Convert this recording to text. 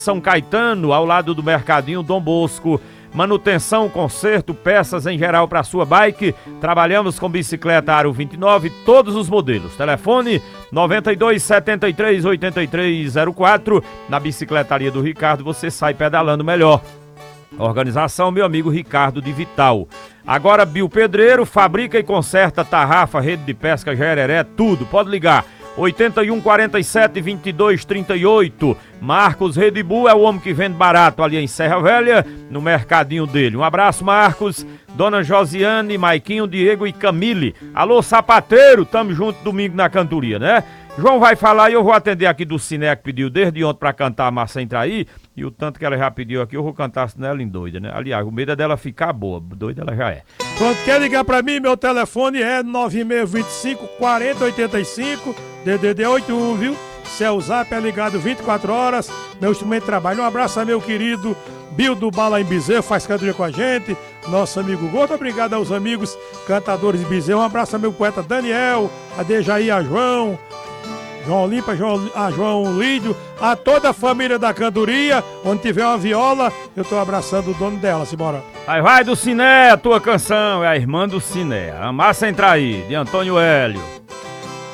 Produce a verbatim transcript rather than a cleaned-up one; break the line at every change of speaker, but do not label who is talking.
São Caetano, ao lado do Mercadinho Dom Bosco. Manutenção, conserto, peças em geral para sua bike. Trabalhamos com bicicleta Aro vinte e nove, todos os modelos. Telefone nove dois sete três oito três zero quatro. Na Bicicletaria do Ricardo você sai pedalando melhor. Organização, meu amigo Ricardo de Vital. Agora Bio Pedreiro, fabrica e conserta tarrafa, rede de pesca, gereré, tudo. Pode ligar. oito um quatro sete, vinte e dois, trinta e oito. Marcos Redibu é o homem que vende barato ali em Serra Velha, no mercadinho dele. Um abraço, Marcos, Dona Josiane, Maiquinho, Diego e Camille. Alô, sapateiro, tamo junto domingo na cantoria, né? João vai falar e eu vou atender aqui do Ciné, que pediu desde ontem pra cantar a Massa Entraí. E o tanto que ela já pediu aqui, eu vou cantar nela em doida, né? Aliás, o medo é dela ficar boa, doida ela já é.
Pronto, quer ligar pra mim? Meu telefone é nove seis dois cinco, quatro zero oito cinco, D D D oito um, viu? Céu Zap é ligado vinte e quatro horas, meu instrumento de trabalho. Um abraço a meu querido Bill do Bala em Bezerro, faz cantoria com a gente. Nosso amigo Gordo, obrigado aos amigos cantadores de Bezerro. Um abraço ao meu poeta Daniel, a Dejaí, a João, João Limpa, João, a João Lídio, a toda a família da cantoria. Onde tiver uma viola, eu tô abraçando o dono dela, simbora.
Aí vai do Ciné, a tua canção é a irmã do Ciné, a Massa Entraí, de Antônio Hélio.